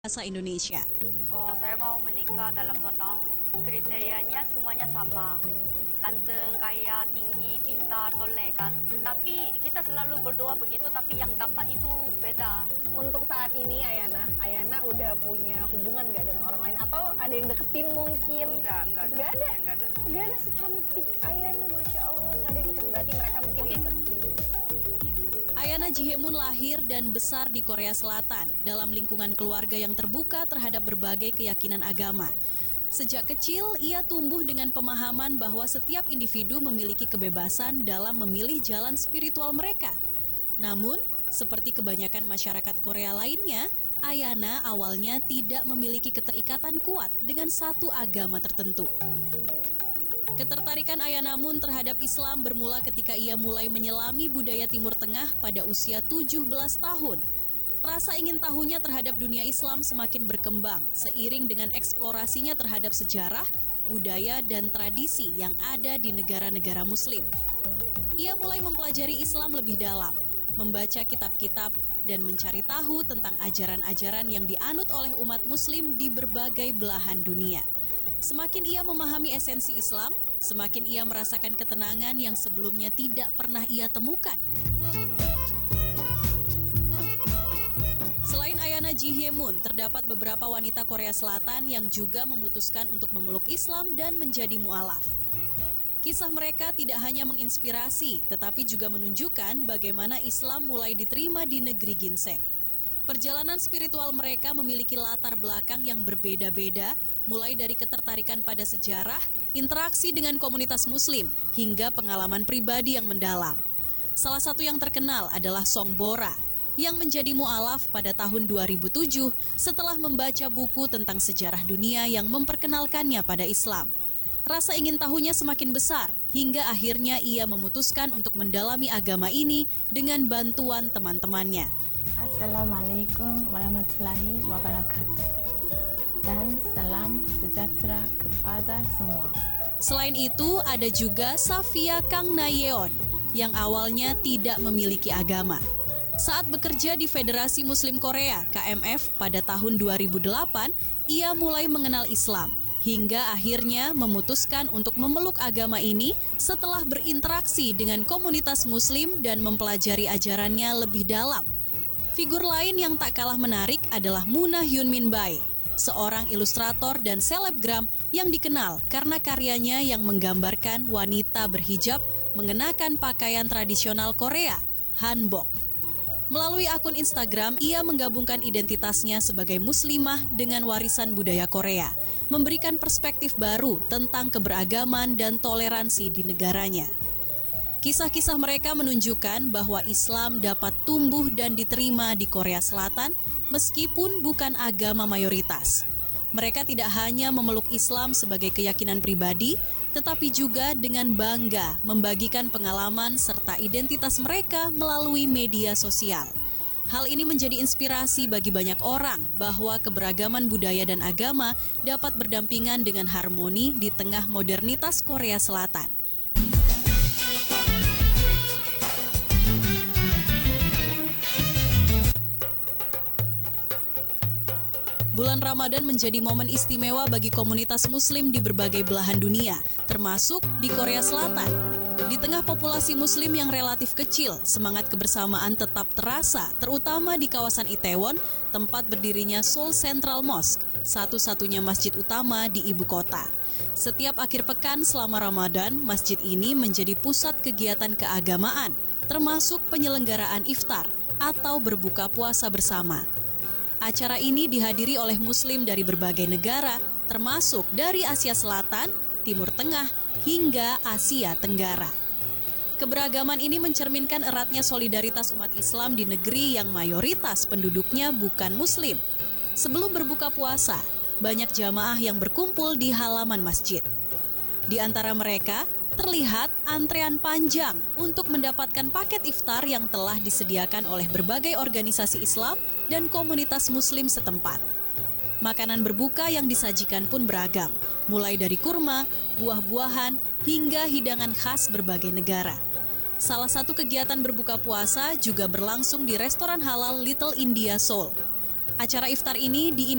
Bahasa Indonesia. Oh, saya mau menikah dalam 2 tahun. Kriterianya semuanya sama. Ganteng, kaya, tinggi, pintar, soleh kan. Tapi kita selalu berdoa begitu, tapi yang dapat itu beda. Untuk saat ini Ayana udah punya hubungan nggak dengan orang lain atau ada yang deketin mungkin? Enggak ada. Nggak ada? Ya, enggak ada. Nggak ada secantik Ayana, Masya Allah, nggak ada yang deket, berarti mereka mungkin insecure. Ayana Jihemun lahir dan besar di Korea Selatan dalam lingkungan keluarga yang terbuka terhadap berbagai keyakinan agama. Sejak kecil, ia tumbuh dengan pemahaman bahwa setiap individu memiliki kebebasan dalam memilih jalan spiritual mereka. Namun, seperti kebanyakan masyarakat Korea lainnya, Ayana awalnya tidak memiliki keterikatan kuat dengan satu agama tertentu. Ketertarikan Ayana Mun terhadap Islam bermula ketika ia mulai menyelami budaya Timur Tengah pada usia 17 tahun. Rasa ingin tahunya terhadap dunia Islam semakin berkembang seiring dengan eksplorasinya terhadap sejarah, budaya, dan tradisi yang ada di negara-negara Muslim. Ia mulai mempelajari Islam lebih dalam, membaca kitab-kitab, dan mencari tahu tentang ajaran-ajaran yang dianut oleh umat Muslim di berbagai belahan dunia. Semakin ia memahami esensi Islam, semakin ia merasakan ketenangan yang sebelumnya tidak pernah ia temukan. Selain Ayana Jihemun, terdapat beberapa wanita Korea Selatan yang juga memutuskan untuk memeluk Islam dan menjadi mu'alaf. Kisah mereka tidak hanya menginspirasi, tetapi juga menunjukkan bagaimana Islam mulai diterima di negeri ginseng. Perjalanan spiritual mereka memiliki latar belakang yang berbeda-beda, mulai dari ketertarikan pada sejarah, interaksi dengan komunitas Muslim, hingga pengalaman pribadi yang mendalam. Salah satu yang terkenal adalah Song Bora, yang menjadi mu'alaf pada tahun 2007 setelah membaca buku tentang sejarah dunia yang memperkenalkannya pada Islam. Rasa ingin tahunya semakin besar, hingga akhirnya ia memutuskan untuk mendalami agama ini dengan bantuan teman-temannya. Assalamualaikum warahmatullahi wabarakatuh. Dan salam sejahtera kepada semua. Selain itu, ada juga Safia Kang Nayeon yang awalnya tidak memiliki agama. Saat bekerja di Federasi Muslim Korea (KMF) pada tahun 2008, ia mulai mengenal Islam hingga akhirnya memutuskan untuk memeluk agama ini setelah berinteraksi dengan komunitas Muslim dan mempelajari ajarannya lebih dalam. Figur lain yang tak kalah menarik adalah Moona Hyunmin Bae, seorang ilustrator dan selebgram yang dikenal karena karyanya yang menggambarkan wanita berhijab mengenakan pakaian tradisional Korea, hanbok. Melalui akun Instagram, ia menggabungkan identitasnya sebagai muslimah dengan warisan budaya Korea, memberikan perspektif baru tentang keberagaman dan toleransi di negaranya. Kisah-kisah mereka menunjukkan bahwa Islam dapat tumbuh dan diterima di Korea Selatan meskipun bukan agama mayoritas. Mereka tidak hanya memeluk Islam sebagai keyakinan pribadi, tetapi juga dengan bangga membagikan pengalaman serta identitas mereka melalui media sosial. Hal ini menjadi inspirasi bagi banyak orang bahwa keberagaman budaya dan agama dapat berdampingan dengan harmoni di tengah modernitas Korea Selatan. Bulan Ramadan menjadi momen istimewa bagi komunitas Muslim di berbagai belahan dunia, termasuk di Korea Selatan. Di tengah populasi Muslim yang relatif kecil, semangat kebersamaan tetap terasa, terutama di kawasan Itaewon, tempat berdirinya Seoul Central Mosque, satu-satunya masjid utama di ibu kota. Setiap akhir pekan selama Ramadan, masjid ini menjadi pusat kegiatan keagamaan, termasuk penyelenggaraan iftar atau berbuka puasa bersama. Acara ini dihadiri oleh Muslim dari berbagai negara, termasuk dari Asia Selatan, Timur Tengah, hingga Asia Tenggara. Keberagaman ini mencerminkan eratnya solidaritas umat Islam di negeri yang mayoritas penduduknya bukan Muslim. Sebelum berbuka puasa, banyak jamaah yang berkumpul di halaman masjid. Di antara mereka, terlihat antrean panjang untuk mendapatkan paket iftar yang telah disediakan oleh berbagai organisasi Islam dan komunitas Muslim setempat. Makanan berbuka yang disajikan pun beragam, mulai dari kurma, buah-buahan, hingga hidangan khas berbagai negara. Salah satu kegiatan berbuka puasa juga berlangsung di restoran halal Little India Seoul. Acara iftar ini